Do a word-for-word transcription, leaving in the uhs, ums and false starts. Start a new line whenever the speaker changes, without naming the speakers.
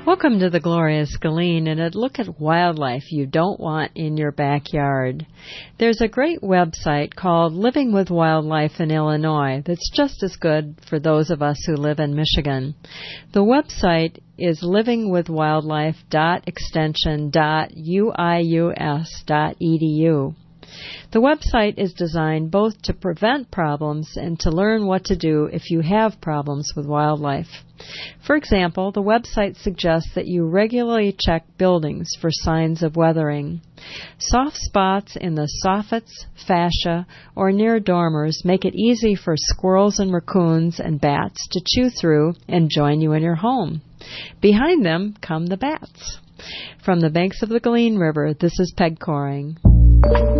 Welcome to the Glorious Galene and a look at wildlife you don't want in your backyard. There's a great website called Living with Wildlife in Illinois that's just as good for those of us who live in Michigan. The website is living with wildlife dot extension dot u i u s dot e d u. The website is designed both to prevent problems and to learn what to do if you have problems with wildlife. For example, the website suggests that you regularly check buildings for signs of weathering. Soft spots in the soffits, fascia, or near dormers make it easy for squirrels and raccoons and bats to chew through and join you in your home. Behind them come the bats. From the banks of the Galene River, this is Peg Coring.